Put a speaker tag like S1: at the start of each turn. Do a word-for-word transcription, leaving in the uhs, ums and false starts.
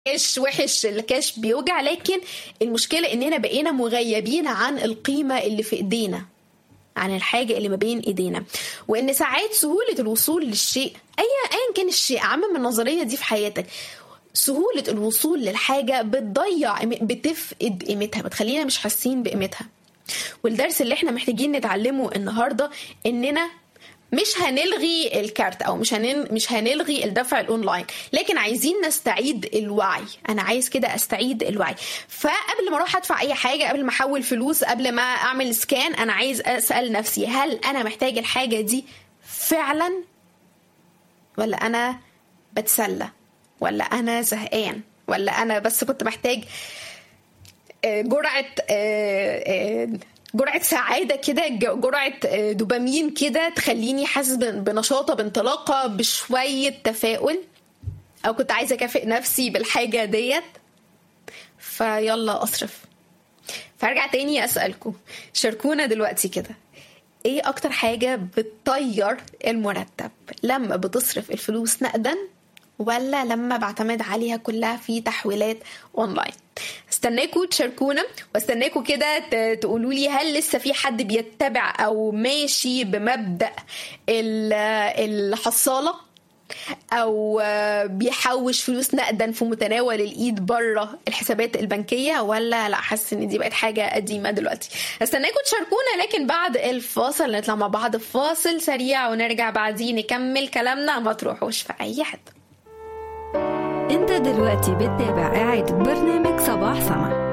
S1: كاش وحش، الكاش بيوجع، لكن المشكلة اننا بقينا مغيبين عن القيمة اللي في ايدينا، عن الحاجة اللي ما بين ايدينا. وان ساعات سهولة الوصول للشيء ايا ايا كان الشيء، عمم النظرية دي في حياتك، سهولة الوصول للحاجة بتضيع، بتفقد قيمتها، بتخلينا مش حاسين بقيمتها. والدرس اللي احنا محتاجين نتعلمه النهاردة اننا مش هنلغي الكارت او مش هنن... مش هنلغي الدفع الاونلاين، لكن عايزين نستعيد الوعي. انا عايز كده استعيد الوعي. فقبل ما اروح ادفع اي حاجه، قبل ما احول فلوس، قبل ما اعمل سكان، انا عايز اسال نفسي هل انا محتاج الحاجه دي فعلا، ولا انا بتسلى، ولا انا زهقان، ولا انا بس كنت محتاج جرعه جرعة سعادة كده، جرعة دوبامين كده تخليني حاسس بنشاطة، بانطلاقة، بشوية تفاؤل، أو كنت عايزة أكافئ نفسي بالحاجة ديت، فيلا أصرف. فارجع تاني أسألكم، شاركونا دلوقتي كده، إيه أكتر حاجة بتطير المرتب؟ لما بتصرف الفلوس نقدا، ولا لما بعتمد عليها كلها في تحويلات أونلاين؟ استناكوا تشاركونا، واستناكوا كده تقولوا لي هل لسه في حد بيتبع او ماشي بمبدأ الحصالة، او بيحوش فلوس نقدا في متناول الايد بره الحسابات البنكية، ولا لا حاسس ان دي بقت حاجة قديمة دلوقتي؟ استناكوا تشاركونا، لكن بعد الفاصل نطلع مع بعض في فاصل سريع ونرجع بعدين نكمل كلامنا. ما تروحوش في اي حته.
S2: انت دلوقتي بتتابع إعادة برنامج صباح سما.